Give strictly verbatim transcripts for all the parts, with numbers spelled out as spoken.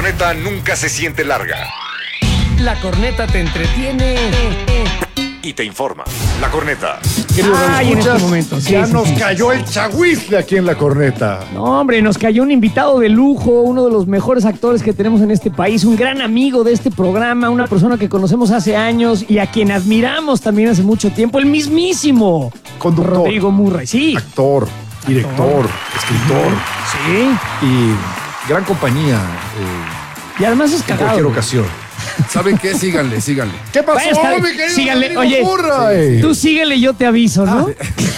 corneta nunca se siente larga. La corneta te entretiene Y te informa. La corneta. Queridos Ay, en este momento, sí, ya sí, nos sí. cayó el chagüizle aquí en la corneta. No, hombre, nos cayó un invitado de lujo, uno de los mejores actores que tenemos en este país, un gran amigo de este programa, una persona que conocemos hace años y a quien admiramos también hace mucho tiempo, el mismísimo Conductor. Rodrigo Murray. Sí, Actor, director, escritor sí. y gran compañía eh, Y además es en cagado. cualquier ocasión. ¿Saben qué? Síganle, síganle. ¿Qué pasó, Bueno, está bien. mi querido Síganle, Rodrigo oye, Murray? Tú síguele, yo te aviso, ¿no?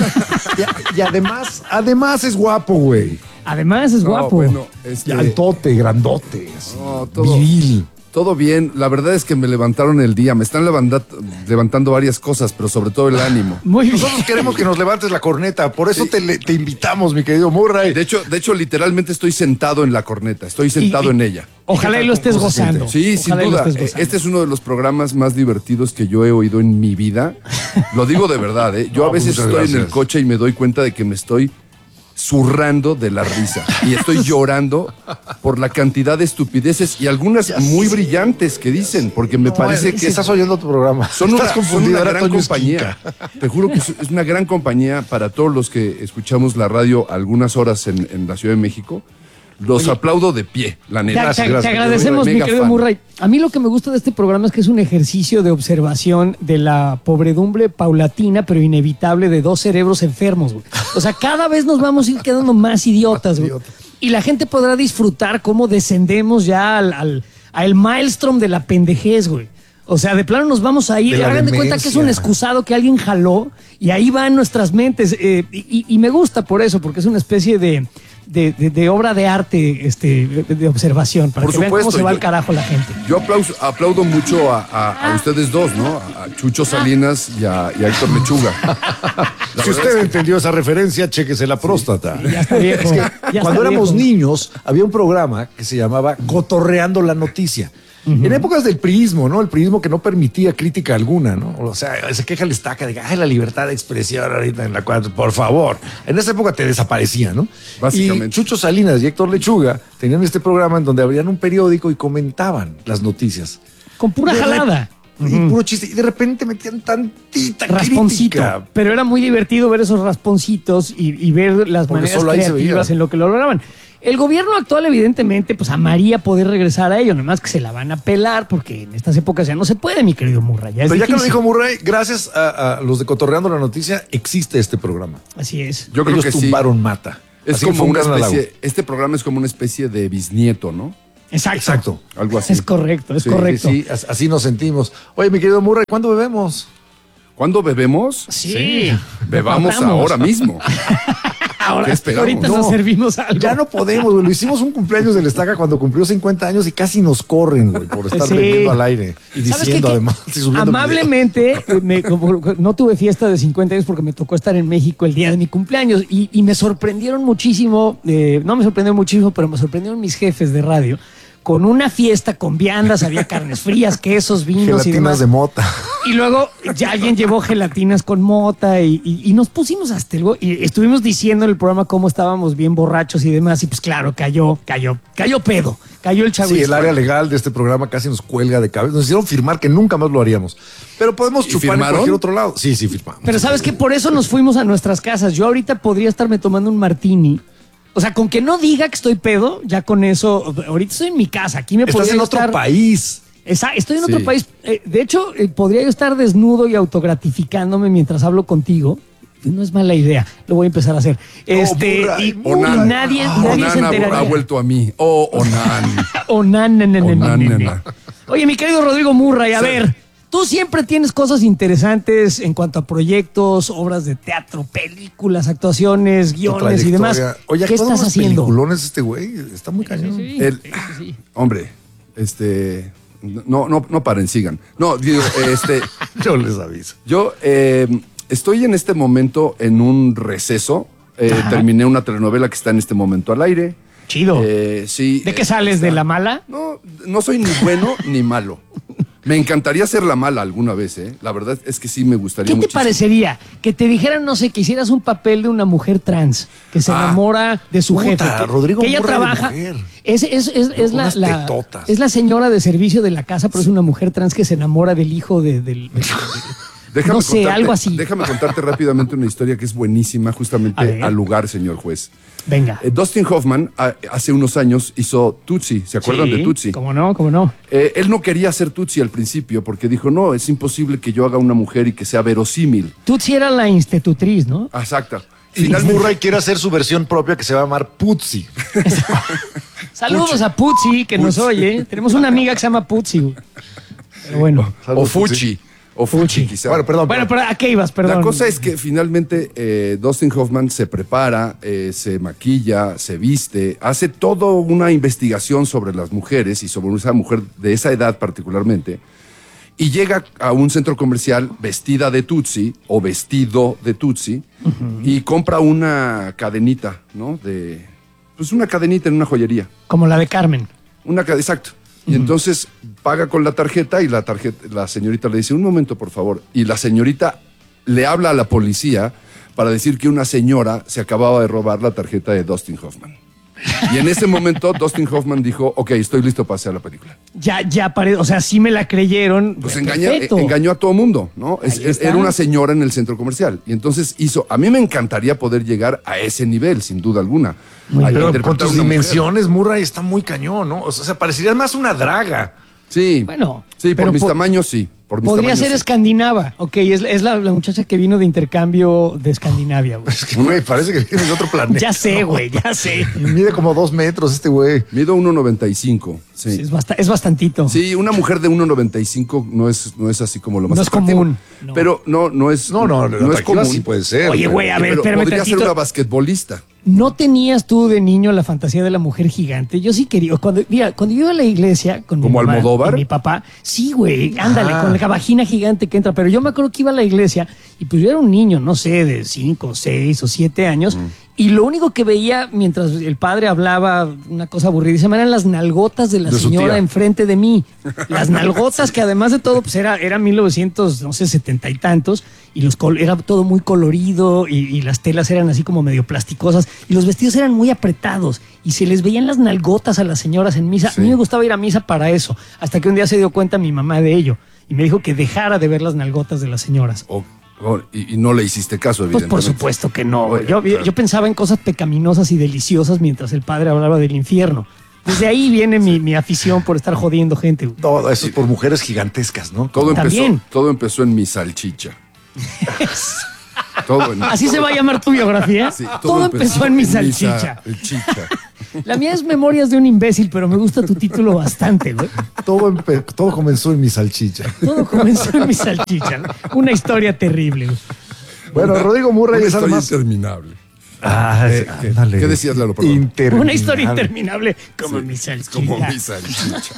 Y, y además, además es guapo, güey. Además es No, guapo. bueno, este, Y altote, grandote, así, No, todo- viril. todo bien. La verdad es que me levantaron el día. Me están levanta- levantando varias cosas, pero sobre todo el ánimo. Muy bien. Nosotros queremos que nos levantes la corneta, por eso te, le- te invitamos, mi querido Murray. De hecho, de hecho, literalmente estoy sentado en la corneta. Estoy sentado Y- y- en ella. Ojalá y lo estés ¿Cómo se siente? gozando. Sí, sin Ojalá y lo duda. estés gozando. Este es uno de los programas más divertidos que yo he oído en mi vida. Lo digo de verdad, ¿eh? Yo No, a veces muchas estoy en el gracias. coche y me doy cuenta de que me estoy zurrando de la risa. Y estoy llorando por la cantidad de estupideces y algunas muy brillantes que dicen, porque me parece que estás oyendo tu programa. son una, Estás son confundido, una era gran Toño compañía. Esquinca. Te juro que es es una gran compañía para todos los que escuchamos la radio algunas horas en, en la Ciudad de México. Los aplaudo de pie, la Te, neta. te- te gracias. agradecemos, Soy mi mega querido fan. Murray. A mí lo que me gusta de este programa es que es un ejercicio de observación de la pobredumbre paulatina, pero inevitable, de dos cerebros enfermos, güey. O sea, cada vez nos vamos a ir quedando más idiotas, güey. idiotas. Y la gente podrá disfrutar cómo descendemos ya al, al, al maelstrom de la pendejez, güey. O sea, de plano nos vamos a ir. De la Hagan de cuenta que es un demencia. excusado que alguien jaló y ahí va en nuestras mentes. Eh, y, y me gusta por eso, porque es una especie de, de, de- de obra de arte este, de, de observación, para Por que vean cómo supuesto, se va yo- al carajo la gente. Yo aplauso- aplaudo mucho a, a- a ustedes dos, ¿no? A Chucho Salinas y a, y a Héctor Lechuga. La Si verdad usted es entendió esa referencia, chéquese la próstata. Ya está viejo. ya está Cuando éramos viejo. niños, había un programa que se llamaba Cotorreando la Noticia. En épocas del priismo, ¿no? El priismo que no permitía crítica alguna, ¿no? O sea, se queja el estaca de que ay, la libertad de expresión ahorita en la cual, por favor. En esa época te desaparecía, ¿no? Básicamente. Y Chucho Salinas y Héctor Lechuga tenían este programa en donde abrían un periódico y comentaban las noticias. Con pura Y de jalada. rep- Y puro chiste. Y de repente metían tantita Rasponcito. crítica. Pero era muy divertido ver esos rasponcitos y, y ver las Porque maneras solo ahí se creativas veía. en lo que lo lograban. El gobierno actual, evidentemente, pues amaría poder regresar a ello, nada más que se la van a pelar, porque en estas épocas ya no se puede, mi querido Murray. Ya es Pero ya que lo difícil. dijo Murray, gracias a, a los de Cotorreando la Noticia, existe este programa. Así es. Yo creo Ellos que sí. tumbaron Mata. Es Así que como fue un una gran halago. especie, este programa es como una especie de bisnieto, ¿no? Exacto. Exacto. Algo así. Es correcto, es Sí, correcto. Sí, as- así nos sentimos. Oye, mi querido Murray, ¿cuándo bebemos? ¿Cuándo bebemos? Sí. Bebamos Vamos. ahora mismo. Ahora, ¿Qué esperamos? ahorita No, nos servimos algo. Ya no podemos, güey. Lo hicimos un cumpleaños del Estaca cuando cumplió cincuenta años y casi nos corren, güey, por estar Sí. bebiendo al aire y ¿Sabes diciendo qué? Que además. y subiendo amablemente, eh, me- como- no tuve fiesta de cincuenta años porque me tocó estar en México el día de mi cumpleaños y, y me sorprendieron muchísimo, eh, no me sorprendieron muchísimo, pero me sorprendieron mis jefes de radio con una fiesta con viandas, había carnes frías, quesos, vinos y demás. gelatinas de mota. Y luego ya alguien llevó gelatinas con mota y, y- y nos pusimos hasta el... go- Y estuvimos diciendo en el programa cómo estábamos bien borrachos y demás. Y pues claro, cayó, cayó, cayó pedo. Cayó el chavo. Sí, el área legal de este programa casi nos cuelga de cabeza. Nos hicieron firmar que nunca más lo haríamos. Pero podemos ¿Y chupar en firmaron? cualquier otro lado. Sí, sí, firmamos. Pero sabes que por eso nos fuimos a nuestras casas. Yo ahorita podría estarme tomando un martini. O sea, con que no diga que estoy pedo, ya con eso... Ahorita estoy en mi casa. Aquí me Estás podría en yo otro estar- país. Esa- estoy en Sí. otro país. Eh, de hecho, eh, podría yo estar desnudo y autogratificándome mientras hablo contigo. No es mala idea. Lo voy a empezar a hacer. Este, Murray, y, Onan. y nadie, Ah, nadie Onan se ha, enteraría. ha vuelto a mí. Oh, Onan. Onan, na, na, na, na, Onan, na, na, na. na. Oye, mi querido Rodrigo Murray, a Sí. ver, tú siempre tienes cosas interesantes en cuanto a proyectos, obras de teatro, películas, actuaciones, Tu guiones y demás. trayectoria. Oye, ¿qué ¿actuó estás unos haciendo? peliculones este güey? Está muy cañón. Sí, El- sí, sí. Hombre, este. No, no, no paren, sigan. No, digo, este. Yo les aviso. Yo eh, estoy en este momento en un receso. Eh, terminé una telenovela que está en este momento al aire. Chido. Eh, sí. ¿De qué eh, sales? está- ¿De la mala? No, no soy ni bueno ni malo. Me encantaría ser la mala alguna vez, ¿eh? La verdad es que sí me gustaría ¿Qué te muchísimo. parecería? Que te dijeran, no sé, que hicieras un papel de una mujer trans, que se Ah, enamora de su puta, jefe. Que, Rodrigo que ella Murray de trabaja. mujer. Es, es, es, es la, Unas la- tetotas. es la señora de servicio de la casa, pero es una mujer trans que se enamora del hijo de, del. del- Déjame no sé, contarte- algo así. Déjame contarte rápidamente una historia que es buenísima, A justamente ver. al lugar, señor juez. Venga. Eh, Dustin Hoffman a- hace unos años hizo Tootsie, ¿se acuerdan Sí, de Tootsie? ¿Cómo no? ¿Cómo no? Eh, él no quería hacer Tootsie al principio porque dijo, no, es imposible que yo haga una mujer y que sea verosímil. Tú sí era la institutriz, ¿no? Exacto. Y Finalmente, Murray quiere hacer su versión propia que se va a llamar Putzi. Saludos a Putzi, que nos oye. Tenemos una amiga que se llama Putzi. güey. Pero bueno. o Saludos, Fuchi, o Fuchi Fuchi. quizá. Bueno, perdón. Bueno, pero ¿a qué ibas? Perdón. La cosa es que finalmente eh, Dustin Hoffman se prepara, eh, se maquilla, se viste, hace toda una investigación sobre las mujeres y sobre esa mujer de esa edad particularmente, y llega a un centro comercial vestida de Tootsie o vestido de Tootsie y compra una cadenita, ¿no? De, pues una cadenita en una joyería. Como la de Carmen. Una ca- exacto. Y entonces paga con la tarjeta y la tarjeta, la señorita le dice, un momento, por favor. Y la señorita le habla a la policía para decir que una señora se acababa de robar la tarjeta de Dustin Hoffman. Y en ese momento Dustin Hoffman dijo, ok, estoy listo para hacer la película. Ya, ya parece, o sea, sí me la creyeron. Pues Perfecto. engaña, eh, engañó a todo mundo, ¿no? Es- Ahí es- está. era una señora en el centro comercial. Y entonces hizo, a mí me encantaría poder llegar a ese nivel, sin duda alguna. Muy A bien. Pero interpretar con tus a una mujer. dimensiones, Murray está muy cañón, ¿no? O sea, parecería más una draga. Sí, Bueno, sí, por pero mis po- tamaños sí. Por mis Podría tamaños, ser sí. escandinava. Ok, es, es la, la muchacha que vino de intercambio de Escandinavia, güey. Es que, güey, parece que viene de otro planeta. Ya sé, güey, ya sé. Y mide como dos metros este güey. Mido uno noventa y cinco. Sí. Sí, es, basta- es bastantito. Sí, una mujer de uno noventa y cinco no es, no es así como lo más No es atractivo. común, no. Pero no, no es. No, no, no es atractiva común. sí puede ser. Oye, pero- güey, a ver, Pero espérame podría ser tantito. una basquetbolista. ¿No tenías tú de niño la fantasía de la mujer gigante? Yo sí quería. Cuando, mira, cuando yo iba a la iglesia con mi ¿Como mamá Almodóvar? y mi papá, sí, güey, ándale, Ah. con la vagina gigante que entra. Pero yo me acuerdo que iba a la iglesia y pues yo era un niño, no sé, de cinco, seis o siete años. Y lo único que veía mientras el padre hablaba una cosa aburridísima eran las nalgotas de la De su señora tía. enfrente de mí. Las nalgotas que además de todo, pues era, era mil novecientos, no sé, setenta y tantos. Y los col- era todo muy colorido y, y las telas eran así como medio plasticosas. Y los vestidos eran muy apretados. Y se les veían las nalgotas a las señoras en misa. Sí. A mí me gustaba ir a misa para eso. Hasta que un día se dio cuenta mi mamá de ello. Y me dijo que dejara de ver las nalgotas de las señoras. O- o- y, y no le hiciste caso, Pues evidentemente. por supuesto que no. güey. Oye, Yo, claro. yo pensaba en cosas pecaminosas y deliciosas mientras el padre hablaba del infierno. Desde ahí viene mi, mi afición por estar jodiendo gente. güey. Todo eso es por mujeres gigantescas, ¿no? Todo empezó, También. todo empezó en mi salchicha. Todo en- Así se va a llamar tu biografía. Sí, todo, empezó en mi salchicha. salchicha. La mía es Memorias de un imbécil, pero me gusta tu título bastante, güey. Todo, empe- todo comenzó en mi salchicha. Todo comenzó en mi salchicha. ¿no? Una historia terrible, güey. Bueno, Rodrigo Murray Una es historia además... interminable. Ah, Eh, ¿qué- ándale. qué decías, Lalo? Perdón. Interminable. Una historia interminable como mi salchicha. Como mi salchicha.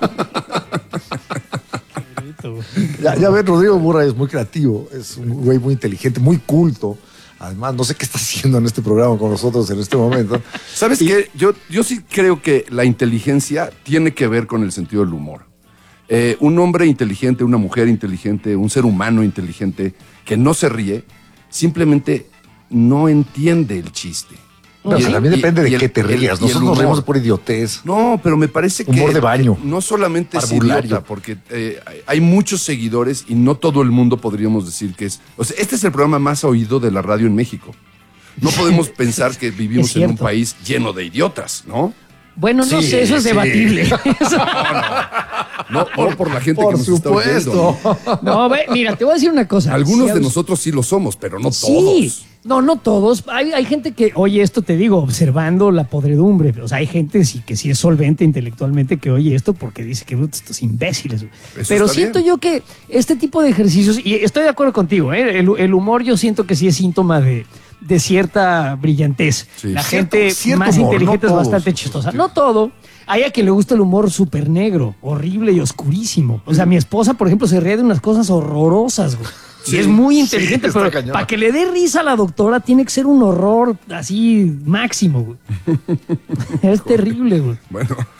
Ya, ya ven, Rodrigo Murray es muy creativo, es un güey muy inteligente, muy culto. Además, no sé qué está haciendo en este programa con nosotros en este momento. ¿Sabes qué? Yo, yo sí creo que la inteligencia tiene que ver con el sentido del humor. Eh, un hombre inteligente, una mujer inteligente, un ser humano inteligente que no se ríe, simplemente no entiende el chiste. No, Y el- también y- depende y de el- qué te y el- rías. y el Nosotros nos humor. reímos por idiotez. No, pero me parece que Humor de baño. no solamente es Parvulario. idiota, porque eh, hay- hay muchos seguidores y no todo el mundo podríamos decir que es. O sea, este es el programa más oído de la radio en México. No podemos pensar que vivimos Es en un cierto. país lleno de idiotas, ¿no? Bueno, no Sí, sé, eso es sí. debatible. Eso- No, no por la gente Por que nos está supuesto. oyendo. No, ve, mira, te voy a decir una cosa. Algunos Si de a- nosotros sí lo somos, pero no Sí. todos. No, no todos. Hay, hay gente que, oye, esto te digo, observando la podredumbre. O sea, hay gente sí, que sí es solvente intelectualmente que oye esto porque dice que "Bruto, estos imbéciles. güey". Eso Pero está siento bien. yo que este tipo de ejercicios, y estoy de acuerdo contigo, ¿eh? el, el humor yo siento que sí es síntoma de, de cierta brillantez. Sí. La Cierto- gente cierto más humor, inteligente no es todos. bastante chistosa. No todo. Hay a quien le gusta el humor súper negro, horrible y oscurísimo. O sea, mi esposa, por ejemplo, se ríe de unas cosas horrorosas, güey. Sí, y es muy sí, inteligente, está pero cañón. para que le dé risa a la doctora tiene que ser un horror así máximo, güey. Es terrible, güey. Bueno,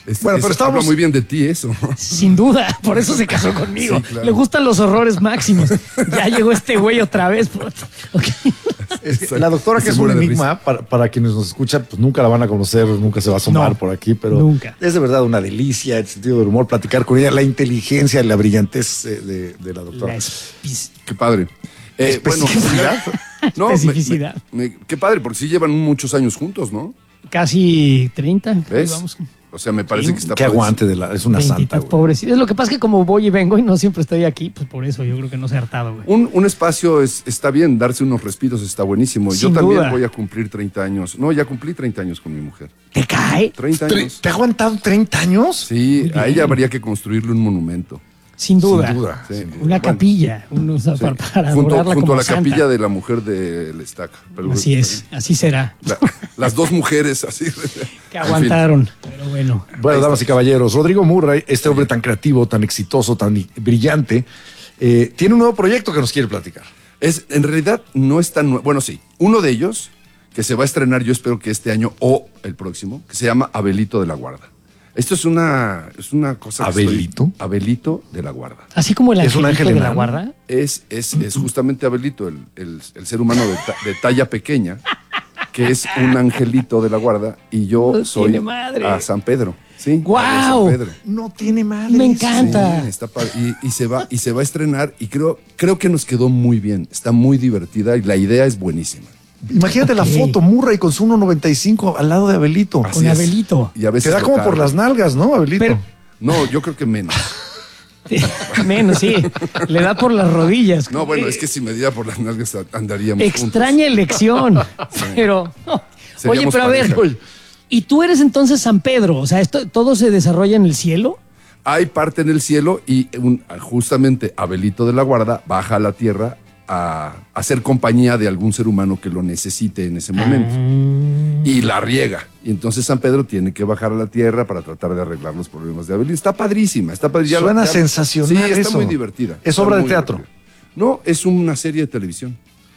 Es- Bueno, es- pero estábamos- habla muy bien de ti eso. Sin duda, por eso se casó conmigo. Sí, claro. Le gustan los horrores máximos. Ya llegó este güey otra vez. Ok. Es que la doctora, Se que es un muere de enigma, para, para quienes nos escuchan, pues nunca la van a conocer, nunca se va a asomar No, por aquí, pero nunca. es de verdad una delicia el sentido del humor, platicar con ella, la inteligencia y la brillantez eh, de, de la doctora. La espi- Qué padre. Eh, bueno, Especificidad. no, me- Especificidad. me- me- qué padre, porque sí llevan muchos años juntos, ¿no? Casi treinta. ¿Ves? Vamos. O sea, me parece Sí, que está Qué padrísimo. aguante de la, es una santa, Veintitantos, güey. pobrecito. Es lo que pasa, que como voy y vengo y no siempre estoy aquí, pues por eso yo creo que no se ha hartado, güey. Un, un espacio es, está bien, darse unos respiros está buenísimo. Yo Sin también duda. voy a cumplir treinta años. No, ya cumplí treinta años con mi mujer. ¿Te cae? treinta Tre- años. ¿Te ha aguantado treinta años? Sí, a ella habría que construirle un monumento. Sin duda. Sin duda. Sí. sin duda. Una Bueno, capilla. uno, o sea, Sí. para, para junto adorarla junto como a la santa. capilla de la mujer del estaca. Pero- Así es, así será. La- las dos mujeres así. Que aguantaron. Pero bueno. Bueno, damas y caballeros, Rodrigo Murray, este hombre tan creativo, tan exitoso, tan i- brillante, eh, tiene un nuevo proyecto que nos quiere platicar. Es, en realidad no es tan nuevo. Bueno, sí. Uno de ellos, que se va a estrenar, yo espero que este año o el próximo, que se llama Abelito de la Guarda. Esto es una, es una cosa. que estoy- ¿Abelito? Abelito de la Guarda. Así como el ¿Es un angelito ángel de la enano? guarda. Es, es, es justamente Abelito, el, el- el ser humano de, ta- de talla pequeña, que es un angelito de la guarda, y yo No soy tiene madre. a San Pedro. Sí, ¡Guau! a San Pedro. No tiene madre. Me encanta. Sí, está padre. y, y se va, y se va a estrenar, y creo, creo que nos quedó muy bien. Está muy divertida y la idea es buenísima. Imagínate la Ok. foto, Murray con su uno noventa y cinco al lado de Abelito. Así Con es. Abelito. Y a veces Se da lo como cargo. por las nalgas, ¿no, Abelito? Pero- No, yo creo que menos. Menos, sí. Le da por las rodillas. No, bueno, Eh, es que si me diera por las nalgas andaríamos Extraña elección. Pero. no. Oye, Seríamos pero a ver. pareja. ¿Y tú eres entonces San Pedro? O sea, esto todo se desarrolla en el cielo. Hay parte en el cielo y un- justamente Abelito de la Guarda baja a la tierra a hacer compañía de algún ser humano que lo necesite en ese momento. Y la riega. Y entonces San Pedro tiene que bajar a la tierra para tratar de arreglar los problemas de Abelito. Está padrísima, está padrísima. Suena sensacional Sí, está eso. muy divertida. ¿Es Está obra de muy teatro? divertida. No, es una serie de televisión.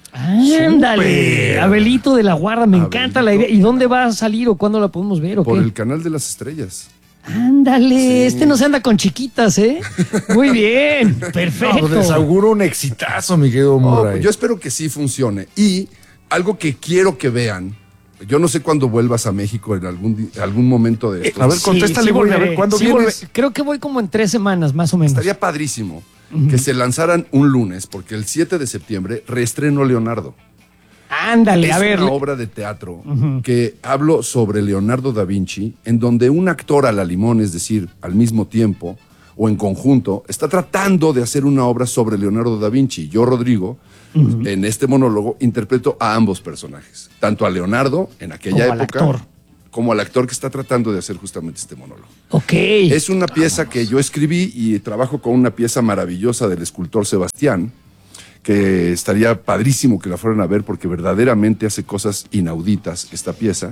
Ándale. Súper. Abelito de la Guarda, me encanta la idea. Abelito. ¿Y dónde va a salir o cuándo la podemos ver o Por qué? el canal de las estrellas. Ándale, Sí. este no se anda con chiquitas, ¿eh? Muy bien, No, perfecto. pues les auguro un exitazo, mi querido Oh, Murray. yo espero que sí funcione. Y algo que quiero que vean, yo no sé cuándo vuelvas a México en algún, di- algún momento de esto. a ver, contéstale, güey, a ver, volveré, ¿cuándo sí vienes? volveré. Creo que voy como en tres semanas, más o menos. Estaría padrísimo que se lanzaran un lunes, porque el siete de septiembre reestreno Leonardo. Ándale, Es a ver. una obra de teatro que hablo sobre Leonardo da Vinci, en donde un actor a la limón, es decir, al mismo tiempo o en conjunto, está tratando de hacer una obra sobre Leonardo da Vinci. Yo, Rodrigo, en este monólogo, interpreto a ambos personajes, tanto a Leonardo en aquella Como al época, actor. como al actor que está tratando de hacer justamente este monólogo. Ok. Es una pieza que yo escribí y trabajo con una pieza maravillosa del escultor Sebastián, que estaría padrísimo que la fueran a ver porque verdaderamente hace cosas inauditas esta pieza.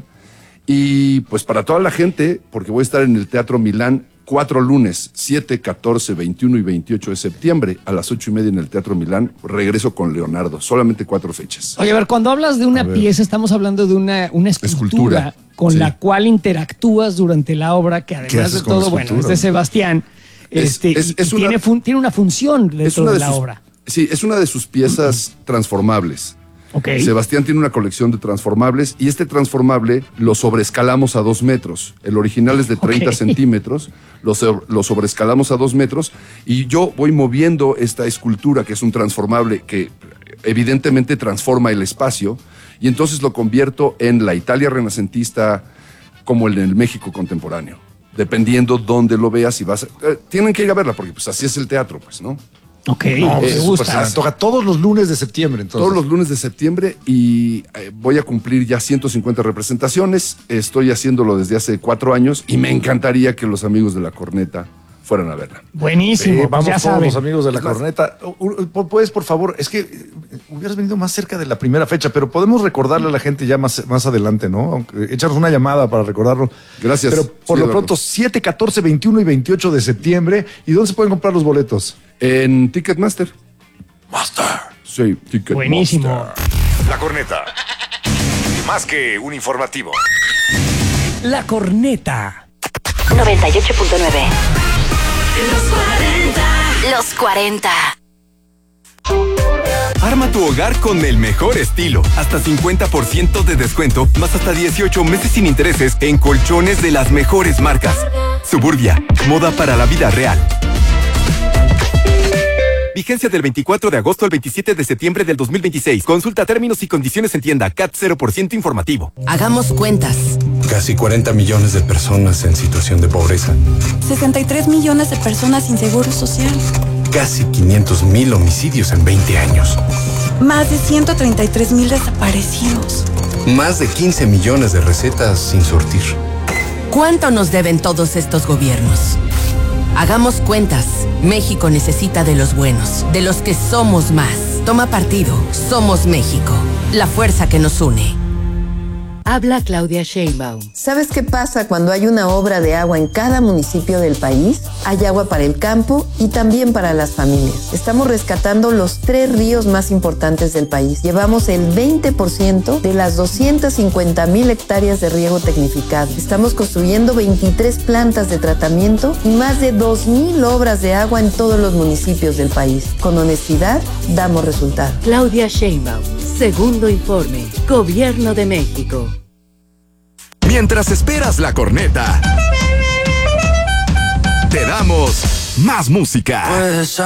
Y pues para toda la gente, porque voy a estar en el Teatro Milán cuatro lunes, siete, catorce, veintiuno y veintiocho de septiembre a las ocho y media en el Teatro Milán, regreso con Leonardo, solamente cuatro fechas. Oye, a ver, cuando hablas de una ver. pieza, estamos hablando de una, una escultura, Escultura, con sí. la cual interactúas durante la obra, que ¿Qué además haces de con la todo, bueno, escultura, es de güey? Sebastián. Es- este, es- y- es y una- tiene, fun- tiene una función Es dentro una de de la sus- obra. Sí, es una de sus piezas transformables. Ok. Sebastián tiene una colección de transformables y este transformable lo sobreescalamos a dos metros. El original es de treinta Ok. centímetros, lo, so- lo sobreescalamos a dos metros y yo voy moviendo esta escultura, que es un transformable que evidentemente transforma el espacio, y entonces lo convierto en la Italia renacentista como en el México contemporáneo. Dependiendo dónde lo veas y vas... a- eh, tienen que ir a verla porque pues así es el teatro, pues, ¿no? Ok, No, me pues, pues, gusta. se me antoja todos los lunes de septiembre, entonces. Todos los lunes de septiembre y eh, voy a cumplir ya ciento cincuenta representaciones. Estoy haciéndolo desde hace cuatro años y me encantaría que los amigos de La Corneta fueran a verla. Buenísimo, Sí, pues vamos ya todos saben. los amigos de la Es más- corneta. U- u- Puedes, por favor, es que eh, hubieras venido más cerca de la primera fecha, pero podemos recordarle a la gente ya más, más adelante, ¿no? Aunque, echarnos una llamada para recordarlo. Gracias. Pero por Sí, lo Eduardo. pronto, siete, catorce, veintiuno y veintiocho de septiembre. ¿Y dónde se pueden comprar los boletos? En Ticketmaster. Master. Sí, Ticketmaster. Buenísimo. La corneta. Más que un informativo. La corneta. noventa y ocho punto nueve. Los cuarenta. Arma tu hogar con el mejor estilo. Hasta cincuenta por ciento de descuento, más hasta dieciocho meses sin intereses en colchones de las mejores marcas. Suburbia, moda para la vida real. Vigencia del veinticuatro de agosto al veintisiete de septiembre del dos mil veintiséis. Consulta términos y condiciones en tienda. C A T cero por ciento informativo. Hagamos cuentas. Casi cuarenta millones de personas en situación de pobreza. sesenta y tres millones de personas sin seguro social. Casi quinientos mil homicidios en veinte años. Más de ciento treinta y tres mil desaparecidos. Más de quince millones de recetas sin surtir. ¿Cuánto nos deben todos estos gobiernos? Hagamos cuentas. México necesita de los buenos, de los que somos más. Toma partido. Somos México. La fuerza que nos une. Habla Claudia Sheinbaum. ¿Sabes qué pasa cuando hay una obra de agua en cada municipio del país? Hay agua para el campo y también para las familias. Estamos rescatando los tres ríos más importantes del país. Llevamos el veinte por ciento de las doscientas cincuenta mil hectáreas de riego tecnificado. Estamos construyendo veintitrés plantas de tratamiento y más de dos mil obras de agua en todos los municipios del país. Con honestidad, damos resultados. Claudia Sheinbaum. Segundo informe. Gobierno de México. Mientras esperas la corneta, te damos más música.